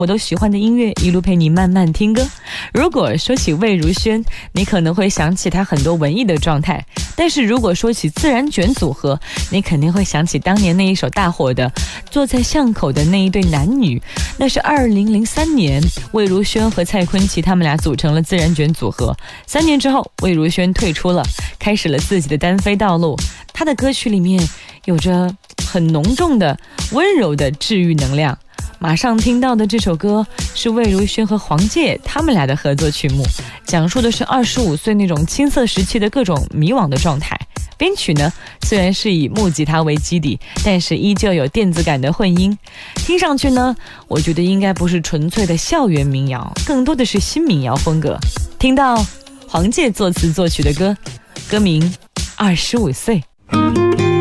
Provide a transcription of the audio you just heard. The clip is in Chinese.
我都喜欢的音乐，一路陪你慢慢听歌。如果说起魏如萱，你可能会想起她很多文艺的状态，但是如果说起自然卷组合，你肯定会想起当年那一首大火的坐在巷口的那一对男女。那是2003年，魏如萱和蔡坤琪他们俩组成了自然卷组合。3年之后，魏如萱退出了，开始了自己的单飞道路。她的歌曲里面有着很浓重的温柔的治愈能量。马上听到的这首歌是魏如萱和黄玠他们俩的合作曲目，讲述的是25岁那种青涩时期的各种迷惘的状态。编曲呢，虽然是以木吉他为基底，但是依旧有电子感的混音。听上去呢，我觉得应该不是纯粹的校园民谣，更多的是新民谣风格。听到黄玠作词作曲的歌，歌名《25岁》。